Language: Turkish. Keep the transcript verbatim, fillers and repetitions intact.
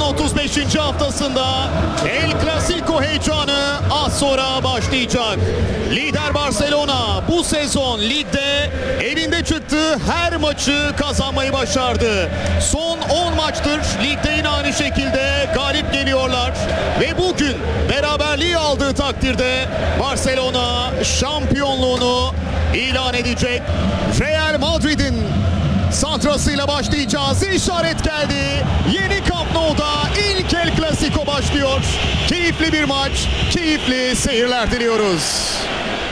otuz beşinci haftasında El Clasico heyecanı az sonra başlayacak. Lider Barcelona bu sezon ligde evinde çıktığı her maçı kazanmayı başardı. Son on maçtır ligde yine aynı şekilde galip geliyorlar ve bugün beraberliği aldığı takdirde Barcelona şampiyonluğunu ilan edecek. Real Madrid'in santrasıyla başlayacağız. İşaret geldi. Yeni Camp Nou'da ilk El Clasico başlıyor. Keyifli bir maç, keyifli seyirler diliyoruz.